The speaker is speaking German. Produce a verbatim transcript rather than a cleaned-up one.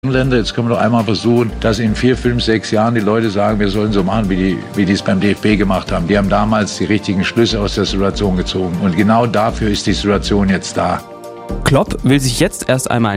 Länder, jetzt können wir doch einmal versuchen, dass in vier, fünf, sechs Jahren die Leute sagen, wir sollen so machen, wie die, wie die es beim D F B gemacht haben. Die haben damals die richtigen Schlüsse aus der Situation gezogen. Und genau dafür ist die Situation jetzt da. Klopp will sich jetzt erst einmal